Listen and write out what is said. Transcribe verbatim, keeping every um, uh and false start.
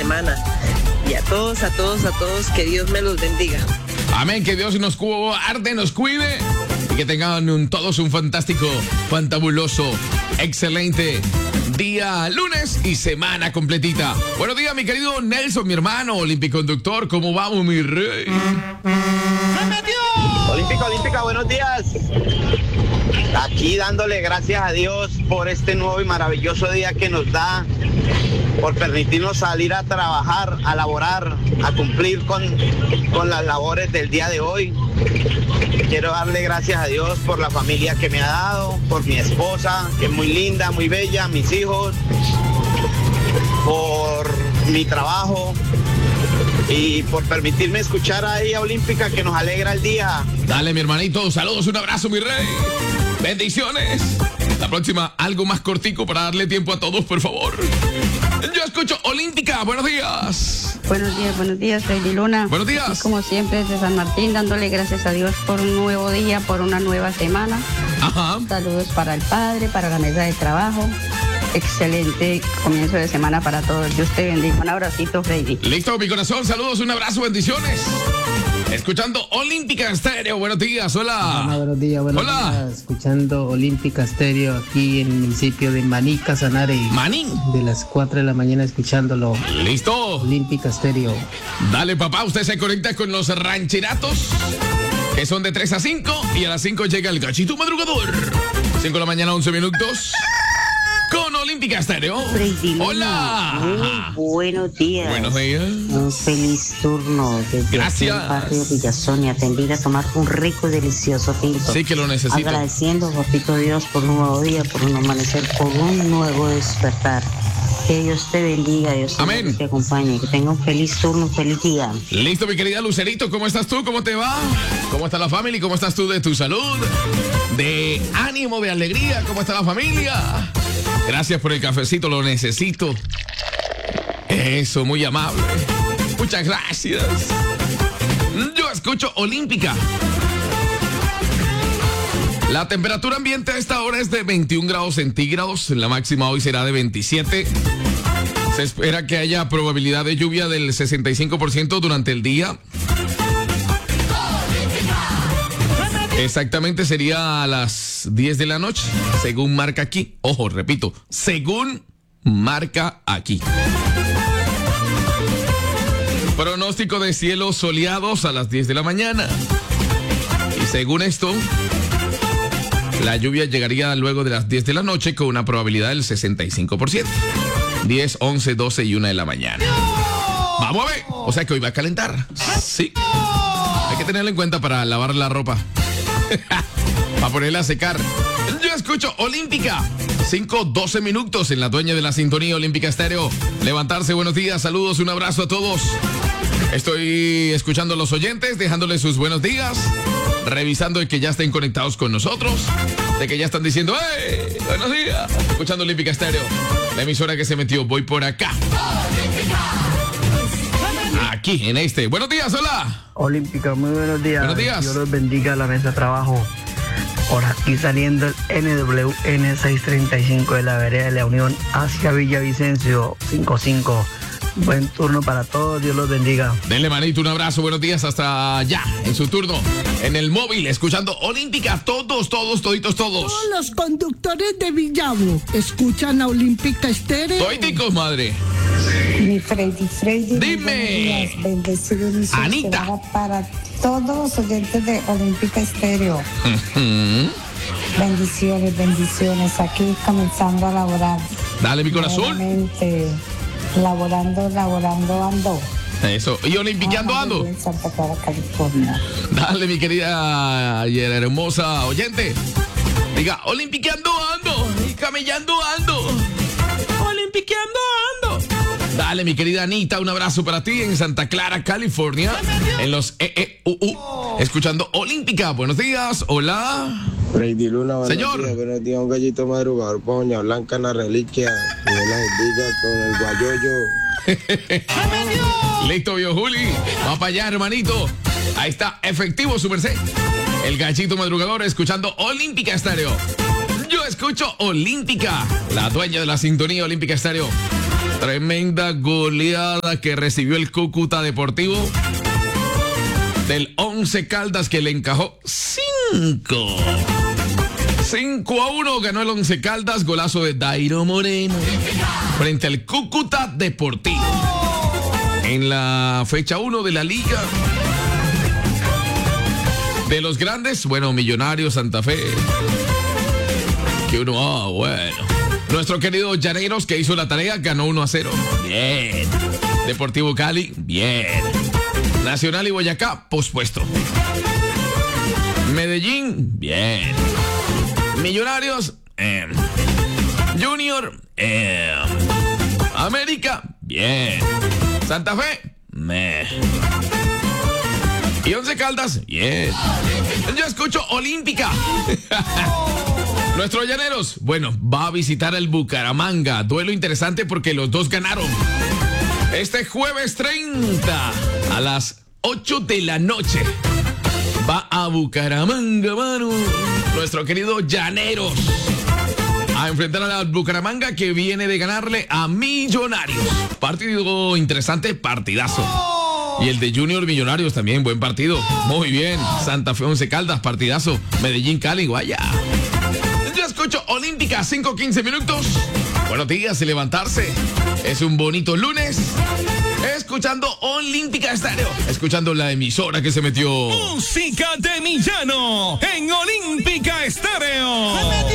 semana. Y a todos, a todos, a todos, que Dios me los bendiga. Amén, que Dios nos guarde, nos cuide y que tengan un, todos un fantástico, fantabuloso, excelente día lunes y semana completita. Buenos días, mi querido Nelson, mi hermano, Olimpiconductor. ¿Cómo vamos, mi rey? ¡Me metió! Olímpica, Olímpica, buenos días. Aquí dándole gracias a Dios por este nuevo y maravilloso día que nos da, por permitirnos salir a trabajar, a laborar, a cumplir con, con las labores del día de hoy. Quiero darle gracias a Dios por la familia que me ha dado, por mi esposa, que es muy linda, muy bella, mis hijos, por mi trabajo y por permitirme escuchar a ella Olímpica, que nos alegra el día. Dale, mi hermanito, saludos, un abrazo, mi rey. Bendiciones. La próxima, algo más cortico para darle tiempo a todos, por favor. Yo escucho Olímpica, buenos días. Buenos días, buenos días, Freddy Luna. Buenos días. Aquí, como siempre, desde San Martín, dándole gracias a Dios por un nuevo día, por una nueva semana. Ajá. Saludos para el padre, para la mesa de trabajo. Excelente comienzo de semana para todos. Dios te bendiga. Un abracito, Freddy. Listo, mi corazón. Saludos, un abrazo, bendiciones. Escuchando Olímpica Estéreo. Buenos días, hola. Hola, buenos días, buenos hola. días. Escuchando Olímpica Estéreo aquí en el municipio de Maní, Casanare. Maní. De las cuatro de la mañana escuchándolo. Listo. Olímpica Estéreo. Dale, papá, usted se conecta con los rancheratos, que son de tres a cinco, y a las cinco llega el Gachito Madrugador. cinco de la mañana, once minutos. Con Olímpica Estéreo. Hola. Muy buenos días. Buenos días. Un feliz turno desde Gracias. el barrio Villasonia. Te invito a tomar un rico y delicioso tinto. Sí, que lo necesito. Agradeciendo, papito Dios, por un nuevo día, por un amanecer, por un nuevo despertar. Que Dios te bendiga, Dios Amén. te acompañe. Que tenga un feliz turno, un feliz día. Listo, mi querida Lucerito, ¿cómo estás tú? ¿Cómo te va? ¿Cómo está la familia? ¿Cómo estás tú de tu salud? De ánimo, de alegría. ¿Cómo está la familia? Gracias por el cafecito, lo necesito. Eso, muy amable. Muchas gracias. Yo escucho Olímpica. La temperatura ambiente a esta hora es de veintiún grados centígrados. La máxima hoy será de veintisiete. Se espera que haya probabilidad de lluvia del sesenta y cinco por ciento durante el día. Exactamente sería a las diez de la noche, según marca aquí. Ojo, repito, según marca aquí. Pronóstico de cielos soleados a las diez de la mañana. Y según esto, la lluvia llegaría luego de las diez de la noche con una probabilidad del sesenta y cinco por ciento. diez, once, doce y una de la mañana. Vamos a ver. O sea que hoy va a calentar. Sí. Hay que tenerlo en cuenta para lavar la ropa. Para ponerla a secar. Yo escucho Olímpica. cinco, doce minutos en la dueña de la sintonía Olímpica Estéreo. Levantarse, buenos días, saludos, un abrazo a todos. Estoy escuchando a los oyentes, dejándoles sus buenos días, revisando de que ya estén conectados con nosotros, de que ya están diciendo ¡hey! Buenos días. Escuchando Olímpica Estéreo, la emisora que se metió. Voy por acá. Aquí, en este. Buenos días, hola. Olímpica, muy buenos días. Buenos días. Dios los bendiga, la mesa de trabajo. Por aquí saliendo el N W N seiscientos treinta y cinco de la vereda de la Unión hacia Villavicencio cincuenta y cinco. Buen turno para todos, Dios los bendiga. Denle, manito, un abrazo, buenos días, hasta allá, en su turno, en el móvil, escuchando Olímpica, todos, todos, toditos, todos. Todos los conductores de Villavo escuchan a Olímpica Estéreo. Toditicos, madre. Mi Freddy, Freddy. Dime. Bendiciones. Anita. Para todos los oyentes de Olímpica Estéreo. Uh-huh. Bendiciones, bendiciones. Aquí comenzando a laborar. Dale, mi corazón. Nuevamente, laborando, laborando, ando. Eso. Y olimpiqueando ah, ando. En Santa Clara, California. Dale, mi querida y hermosa oyente. Diga, olimpiqueando ando. Y camellando ando. Olimpiqueando ando. Dale, mi querida Anita, un abrazo para ti en Santa Clara, California. En los E E U U. Escuchando Olímpica. Buenos días. Hola. Freddy Luna, buenos Señor. días. Buenos días, un gallito madrugador, Poña Blanca en la reliquia. Y de la bendiga con el guayoyo. Listo, viejo Juli. Va para allá, hermanito. Ahí está, efectivo, su merced. El gallito madrugador escuchando Olímpica Estéreo. Yo escucho Olímpica, la dueña de la sintonía Olímpica Estéreo. Tremenda goleada que recibió el Cúcuta Deportivo del Once Caldas, que le encajó cinco. cinco a uno ganó el Once Caldas, golazo de Dairo Moreno frente al Cúcuta Deportivo. En la fecha uno de la liga de los grandes, bueno, Millonarios, Santa Fe. Que uno, ah, oh, bueno. Nuestro querido Llaneros, que hizo la tarea, ganó uno a cero. Bien. Deportivo Cali, bien. Nacional y Boyacá, pospuesto. Medellín, bien. Millonarios, eh. Junior, eh. América, bien. Santa Fe, meh. Y Once Caldas, bien. Yo escucho Olímpica. Nuestros Llaneros, bueno, va a visitar el Bucaramanga. Duelo interesante porque los dos ganaron. Este jueves treinta a las ocho de la noche va a Bucaramanga, mano. Nuestro querido Llaneros a enfrentar a la Bucaramanga, que viene de ganarle a Millonarios. Partido interesante, partidazo. Y el de Junior Millonarios también, buen partido. Muy bien. Santa Fe Once Caldas, partidazo. Medellín Cali, guaya. Yo escucho Olímpica, cinco quince minutos. Buenos días y levantarse. Es un bonito lunes. Escuchando Olímpica Estéreo. Escuchando la emisora que se metió. Música de Millano en Olímpica Estéreo.